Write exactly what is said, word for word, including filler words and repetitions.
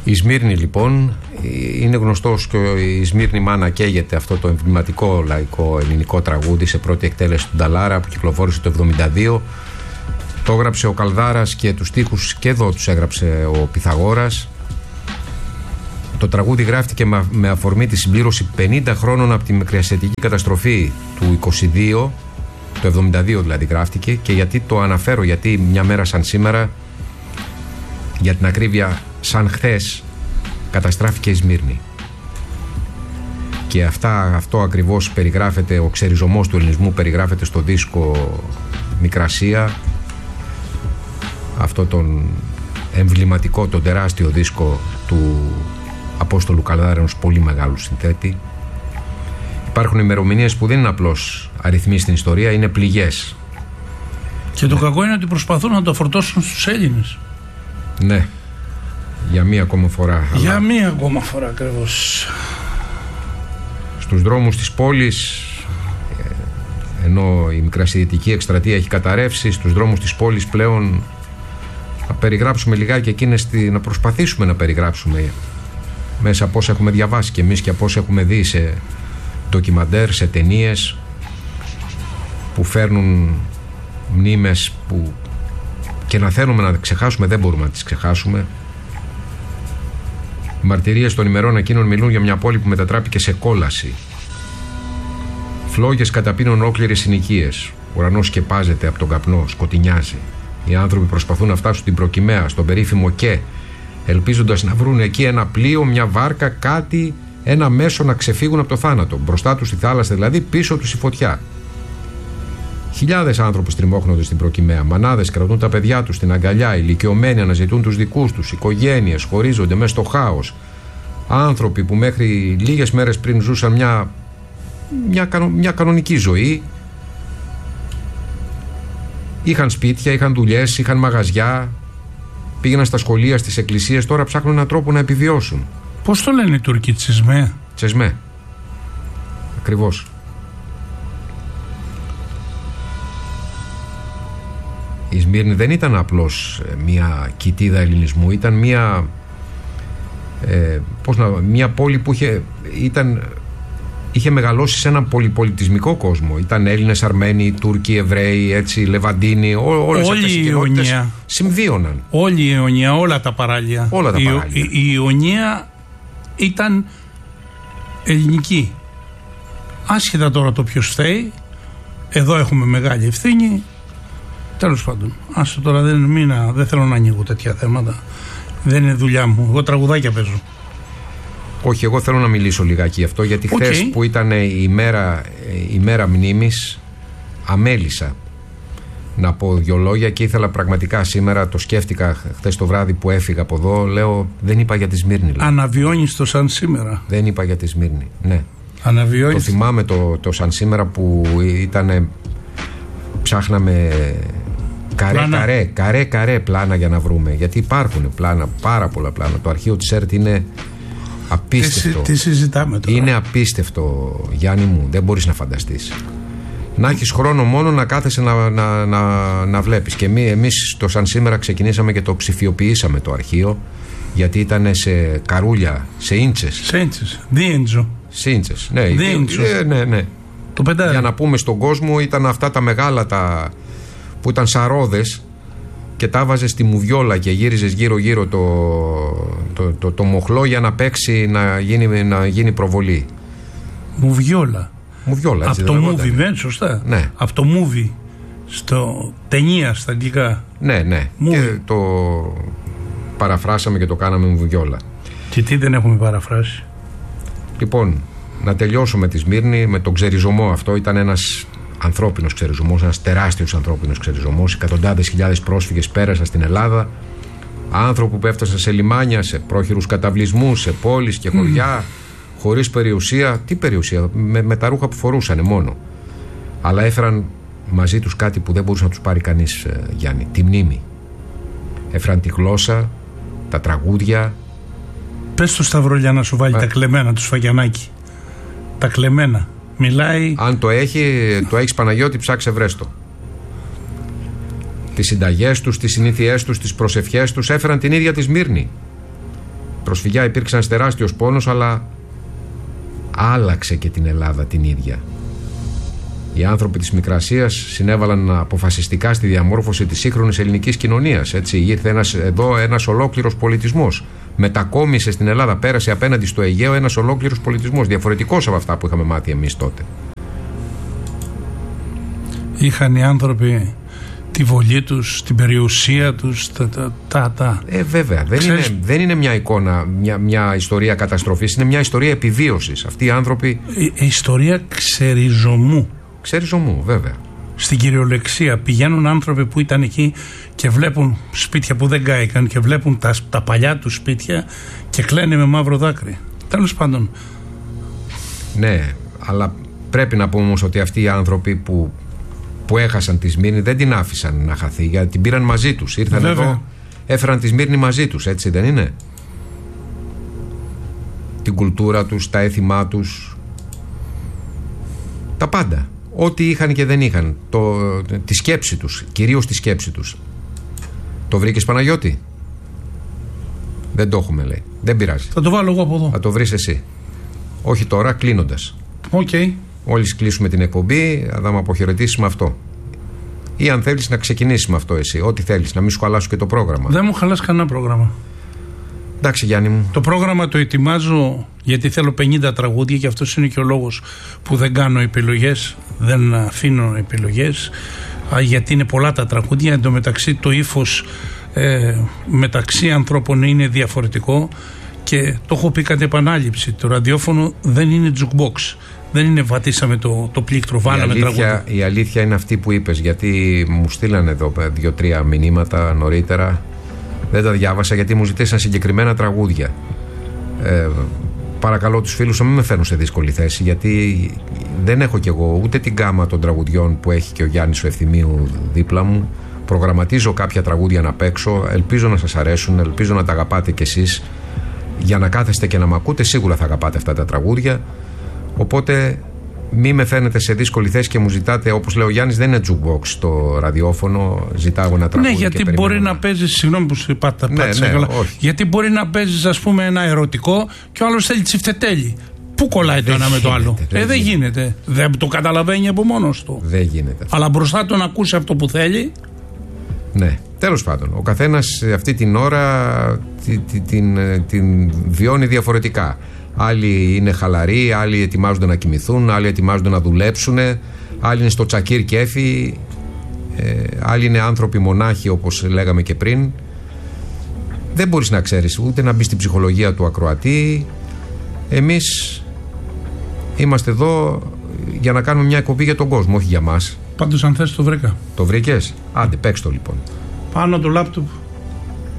Η Σμύρνη λοιπόν είναι γνωστός και η Σμύρνη μάνα καίγεται, αυτό το εμβληματικό λαϊκό ελληνικό τραγούδι σε πρώτη εκτέλεση του Νταλάρα που κυκλοφόρησε το εβδομήντα δύο. Το έγραψε ο Καλδάρας και τους στίχους και εδώ τους έγραψε ο Πυθαγόρας. Το τραγούδι γράφτηκε με αφορμή τη συμπλήρωση πενήντα χρόνων από τη μικρασιατική καταστροφή του είκοσι δύο, το εβδομήντα δύο δηλαδή γράφτηκε. Και γιατί το αναφέρω? Γιατί μια μέρα σαν σήμερα, για την ακρίβεια σαν χθες, καταστράφηκε η Σμύρνη. Και αυτά, αυτό ακριβώς περιγράφεται, ο ξεριζωμός του ελληνισμού περιγράφεται στο δίσκο Μικρασία, αυτό τον εμβληματικό, τον τεράστιο δίσκο του Απόστολου Καλδάρα, ενός πολύ μεγάλου συνθέτη. Υπάρχουν ημερομηνίες που δεν είναι απλώς αριθμοί στην ιστορία, είναι πληγές. Και το ναι. κακό είναι ότι προσπαθούν να το φορτώσουν στους Έλληνες. Ναι, για μία ακόμα φορά. Για αλλά... μία ακόμα φορά ακριβώς. Στους δρόμους της πόλης, ενώ η μικρασιατική εκστρατεία έχει καταρρεύσει, στους δρόμους της πόλης πλέον να περιγράψουμε λιγάκι εκείνες, να προσπαθήσουμε να περιγράψουμε μέσα από όσα έχουμε διαβάσει και εμείς και από όσα έχουμε δει σε ντοκιμαντέρ, σε ταινίες που φέρνουν μνήμες που και να θέλουμε να ξεχάσουμε δεν μπορούμε να τις ξεχάσουμε. Οι μαρτυρίες των ημερών εκείνων μιλούν για μια πόλη που μετατράπηκε σε κόλαση. Φλόγες καταπίνουν ολόκληρες συνοικίες. Ο ουρανός σκεπάζεται από τον καπνό, σκοτεινιάζει. Οι άνθρωποι προσπαθούν να φτάσουν στην Προκυμαία, στον περίφημο ΚΕ, ελπίζοντας να βρουν εκεί ένα πλοίο, μια βάρκα, κάτι, ένα μέσο να ξεφύγουν από το θάνατο. Μπροστά τους η θάλασσα, δηλαδή πίσω τους η φωτιά. Χιλιάδες άνθρωποι στριμώχνονται στην Προκυμαία. Μανάδες κρατούν τα παιδιά τους στην αγκαλιά. Ηλικιωμένοι αναζητούν τους δικούς τους. Οικογένειες χωρίζονται μέσα στο χάος. Άνθρωποι που μέχρι λίγες μέρες πριν ζούσαν μια, μια, μια κανονική ζωή. Είχαν σπίτια, είχαν δουλειές, είχαν μαγαζιά. Πήγαιναν στα σχολεία, στις εκκλησίες. Τώρα ψάχνουν έναν τρόπο να επιβιώσουν. Πώς το λένε οι Τούρκοι, Τσεσμέ? Τσεσμέ. Ακριβώς. Η Σμύρνη δεν ήταν απλώς μια κοιτίδα ελληνισμού, ήταν μια, ε, πώς να, μια πόλη που είχε, ήταν, είχε μεγαλώσει σε έναν πολυπολιτισμικό κόσμο. Ήταν Έλληνες, Αρμένοι, Τούρκοι, Εβραίοι, έτσι, Λεβαντίνοι, ό, όλες όλη αυτές οι κοινότητες συμβίωναν. Όλη η Ιωνία, όλα τα παράλια. Όλα τα η, παράλια. Η, η Ιωνία ήταν ελληνική. Άσχετα τώρα το ποιος φταίει, εδώ έχουμε μεγάλη ευθύνη. Τέλος πάντων, άσε τώρα, δεν, μήνα, δεν θέλω να ανοίγω τέτοια θέματα. Δεν είναι δουλειά μου. Εγώ τραγουδάκια παίζω. Όχι, εγώ θέλω να μιλήσω λιγάκι γι' αυτό, γιατί okay. χθες που ήταν η μέρα, η μέρα μνήμης, αμέλησα να πω δυο λόγια και ήθελα πραγματικά σήμερα, το σκέφτηκα χθες το βράδυ που έφυγα από εδώ, λέω δεν είπα για τη Σμύρνη. Αναβιώνεις το σαν σήμερα. Δεν είπα για τη Σμύρνη, ναι. Αναβιώνεις. Το θυμάμαι το, το σαν σήμερα που ήταν, ψάχναμε καρέ, καρέ, καρέ, καρέ πλάνα για να βρούμε, γιατί υπάρχουν πλάνα, πάρα πολλά πλάνα. Το αρχείο της ΕΡΤ είναι απίστευτο. Τι, τι συζητάμε τώρα? Είναι απίστευτο, Γιάννη μου, δεν μπορείς να φανταστείς. Να έχεις χρόνο μόνο να κάθεσαι να, να, να, να βλέπεις. Και εμείς, εμείς το σαν σήμερα ξεκινήσαμε και το ψηφιοποιήσαμε το αρχείο, γιατί ήταν σε καρούλια, σε ίντσες. Σε ίντσες, διέντζο. Σε ίντσες, ναι, ναι, ναι, ναι. Το πεντάρι. Για να πούμε στον κόσμο, ήταν αυτά τα μεγάλα τα, που ήταν σαρόδες και τα βάζες στη μουβιόλα και γύριζες γύρω γύρω το, το, το, το, το μοχλό για να παίξει, να γίνει, να γίνει προβολή. Μουβιόλα. Μουβιόλα, από το movie, δεν σωστά. Ναι. Από το movie, στο ταινία στα αγγλικά. Ναι, ναι. Movie. Και το παραφράσαμε και το κάναμε μουβιόλα. Και τι δεν έχουμε παραφράσει? Λοιπόν, να τελειώσω με τη Σμύρνη, με τον ξεριζωμό αυτό. Ήταν ένας ανθρώπινος ξεριζωμός, ένας τεράστιος ανθρώπινος ξεριζωμός. Εκατοντάδες χιλιάδες πρόσφυγες πέρασαν στην Ελλάδα. Άνθρωποι που έφτασαν σε λιμάνια, σε πρόχειρους καταβλισμούς, σε πόλεις και χωριά, mm. χωρίς περιουσία. Τι περιουσία? Με, με τα ρούχα που φορούσαν μόνο. Αλλά έφεραν μαζί τους κάτι που δεν μπορούσε να τους πάρει κανείς, Γιάννη. Τη μνήμη. Έφεραν τη γλώσσα, τα τραγούδια. Πες στο Σταυρολιά να σου βάλει Α. τα κλεμμένα του Σφαγιανάκη. Τα κλεμμένα. Μιλάει. Αν το έχει, το έχεις Παναγιώτη, ψάξε βρέστο. Τις συνταγές τους, τις συνήθειές τους, τις προσευχές τους έφεραν την ίδια τη Σμύρνη. προσφυγιά υπήρξε ένας τεράστιος πόνος, αλλά άλλαξε και την Ελλάδα την ίδια. Οι άνθρωποι της Μικρασίας συνέβαλαν αποφασιστικά στη διαμόρφωση της σύγχρονης ελληνικής κοινωνίας. Έτσι, ήρθε ένας, εδώ ένας ολόκληρος πολιτισμός. Μετακόμισε στην Ελλάδα, πέρασε απέναντι στο Αιγαίο ένας ολόκληρος πολιτισμός, διαφορετικός από αυτά που είχαμε μάθει εμείς τότε. Είχαν οι άνθρωποι τη βολή τους, την περιουσία τους, τα τα, τα, τα. Ε, βέβαια. Δεν είναι, δεν είναι μια εικόνα, μια, μια ιστορία καταστροφής, είναι μια ιστορία επιβίωσης. Αυτοί οι άνθρωποι... Η, η ιστορία ξεριζωμού. Ξεριζωμού, βέβαια. Στην κυριολεξία πηγαίνουν άνθρωποι που ήταν εκεί και βλέπουν σπίτια που δεν κάηκαν και βλέπουν τα, τα παλιά του σπίτια και κλαίνε με μαύρο δάκρυ. Τέλος πάντων. Ναι, αλλά πρέπει να πούμε όμως ότι αυτοί οι άνθρωποι που, που έχασαν τη Σμύρνη δεν την άφησαν να χαθεί, γιατί την πήραν μαζί τους. Ήρθαν βέβαια εδώ, έφεραν τη Σμύρνη μαζί τους, έτσι δεν είναι? Την κουλτούρα τους, τα έθιμά τους, τα πάντα. Ό,τι είχαν και δεν είχαν. Το, τη σκέψη τους, κυρίως τη σκέψη τους. Το βρήκες, Παναγιώτη? Δεν το έχουμε, λέει. Δεν πειράζει. Θα το βάλω εγώ από εδώ. Θα το βρεις εσύ. Όχι τώρα, κλείνοντας. Οκ. Okay. Μόλις κλείσουμε την εκπομπή, θα με αποχαιρετήσεις με αυτό. Ή αν θέλεις να ξεκινήσεις με αυτό εσύ. Ό,τι θέλεις, να μην σου χαλάσω και το πρόγραμμα. Δεν μου χαλάς κανένα πρόγραμμα. Εντάξει, Γιάννη μου. Το πρόγραμμα το ετοιμάζω γιατί θέλω πενήντα τραγούδια και αυτός είναι και ο λόγος που δεν κάνω επιλογές, δεν αφήνω επιλογές, γιατί είναι πολλά τα τραγούδια. Εν τω μεταξύ το ύφος ε, μεταξύ ανθρώπων είναι διαφορετικό και το έχω πει κατ' επανάληψη. Το ραδιόφωνο δεν είναι jukebox. Δεν είναι βατήσαμε το, το πλήκτρο, βάλαμε τραγούδια. Η αλήθεια είναι αυτή που είπες, γιατί μου στείλανε εδώ δύο-τρία μηνύματα νωρίτερα. Δεν τα διάβασα γιατί μου ζητήσαν συγκεκριμένα τραγούδια. Ε, παρακαλώ τους φίλους να μην με φέρουν σε δύσκολη θέση, γιατί δεν έχω κι εγώ ούτε την γκάμα των τραγουδιών που έχει και ο Γιάννης ο Ευθυμίου δίπλα μου. Προγραμματίζω κάποια τραγούδια να παίξω, ελπίζω να σας αρέσουν, ελπίζω να τα αγαπάτε κι εσείς. Για να κάθεστε και να μ' ακούτε, σίγουρα θα αγαπάτε αυτά τα τραγούδια. Οπότε μη με φαίνετε σε δύσκολη θέση και μου ζητάτε, όπως λέει ο Γιάννης, δεν είναι jukebox το ραδιόφωνο. Ζητάω ένα τραγούδι. Ναι, γιατί και μπορεί να... να παίζει. Συγγνώμη που σου είπα τα ναι, ναι, ναι, γιατί μπορεί να παίζει, ας πούμε, ένα ερωτικό και ο άλλος θέλει τσιφτετέλι. Πού κολλάει το ένα με το άλλο? Δεν ε, δεν γίνεται. γίνεται. Δεν το καταλαβαίνει από μόνος του. Δεν γίνεται. Αλλά μπροστά του να ακούσει αυτό που θέλει. Ναι. Τέλος πάντων, ο καθένας αυτή την ώρα την, την, την βιώνει διαφορετικά. Άλλοι είναι χαλαροί, άλλοι ετοιμάζονται να κοιμηθούν, άλλοι ετοιμάζονται να δουλέψουν, άλλοι είναι στο τσακίρ κέφι, ε, άλλοι είναι άνθρωποι μονάχοι, όπως λέγαμε και πριν. Δεν μπορείς να ξέρεις ούτε να μπει στην ψυχολογία του ακροατή. Εμείς είμαστε εδώ για να κάνουμε μια εκπομπή για τον κόσμο, όχι για μας. Πάντως αν θες το βρήκα. Το βρήκες? Άντε, παίξ' το λοιπόν. Πάνω το λάπτοπ.